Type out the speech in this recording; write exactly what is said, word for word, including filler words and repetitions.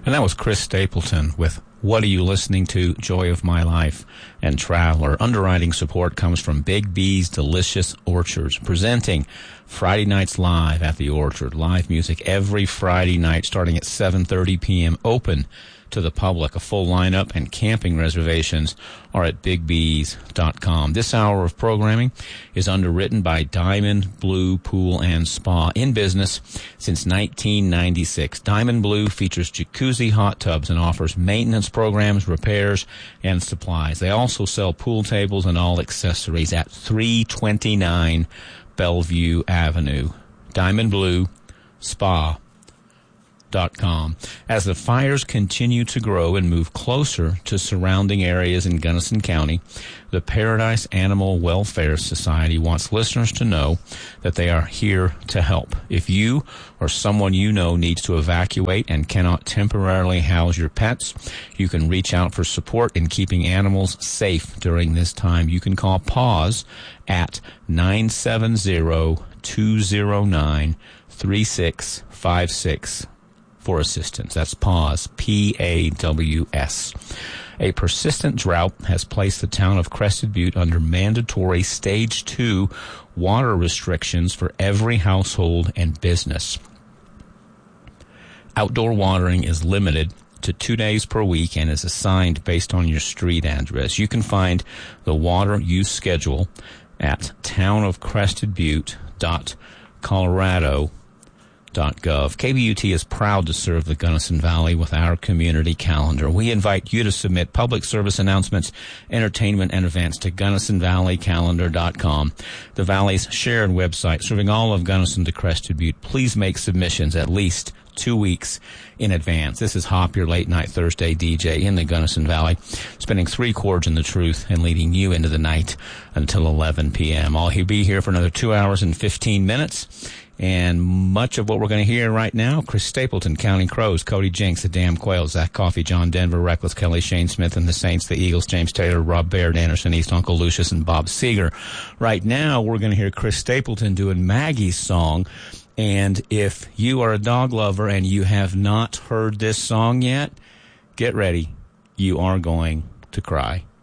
And that was Chris Stapleton with What Are You Listening To? Joy of My Life and Traveler. Underwriting support comes from Big B's Delicious Orchards, presenting Friday nights live at the Orchard. Live music every Friday night starting at seven thirty p.m. Open to the public. A full lineup and camping reservations are at big bees dot com. This hour of programming is underwritten by Diamond Blue Pool and Spa, in business since nineteen ninety-six. Diamond Blue features jacuzzi hot tubs and offers maintenance programs, repairs, and supplies. They also sell pool tables and all accessories at three twenty-nine Bellevue Avenue. Diamond Blue Spa. Dot com. As the fires continue to grow and move closer to surrounding areas in Gunnison County, the Paradise Animal Welfare Society wants listeners to know that they are here to help. If you or someone you know needs to evacuate and cannot temporarily house your pets, you can reach out for support in keeping animals safe during this time. You can call PAWS at nine seven zero, two zero nine, three six five six. For assistance. That's PAWS, P A W S. A persistent drought has placed the town of Crested Butte under mandatory Stage two water restrictions for every household and business. Outdoor watering is limited to two days per week and is assigned based on your street address. You can find the water use schedule at town of crested butte dot colorado dot gov. K B U T is proud to serve the Gunnison Valley with our community calendar. We invite you to submit public service announcements, entertainment, and events to gunnison valley calendar dot com, the Valley's shared website serving all of Gunnison to Crested Butte. Please make submissions at least two weeks in advance. This is Hop, your late-night Thursday D J in the Gunnison Valley, spinning three chords in the truth and leading you into the night until eleven p.m. I'll be here for another two hours and fifteen minutes. And much of what we're going to hear right now, Chris Stapleton, Counting Crows, Cody Jinks, The Damn Quails, Zach Coffey, John Denver, Reckless Kelly, Shane Smith, and the Saints, the Eagles, James Taylor, Rob Baird, Anderson East, Uncle Lucius, and Bob Seeger. Right now, we're going to hear Chris Stapleton doing Maggie's song. And if you are a dog lover and you have not heard this song yet, get ready. You are going to cry.